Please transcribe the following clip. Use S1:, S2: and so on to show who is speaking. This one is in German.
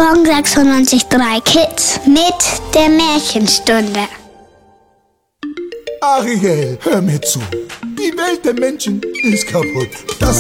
S1: Gong 96.3 Kids mit der Märchenstunde.
S2: Ariel, hör mir zu. Die Welt der Menschen ist kaputt. Das